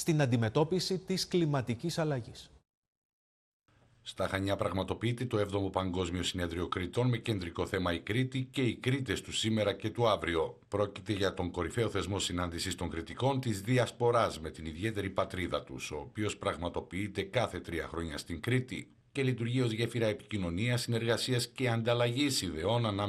στην αντιμετώπιση της κλιματικής αλλαγής. Στα Χανιά πραγματοποιείται το 7ο Παγκόσμιο Συνέδριο Κρητών με κεντρικό θέμα η Κρήτη και οι Κρήτες του σήμερα και του αύριο. Πρόκειται για τον κορυφαίο θεσμό συνάντησης των Κρητικών της Διασποράς με την ιδιαίτερη πατρίδα τους, ο οποίος πραγματοποιείται κάθε 3 χρόνια στην Κρήτη και λειτουργεί ως γέφυρα επικοινωνίας, συνεργασίας και ανταλλαγής ιδεών ανάμεσα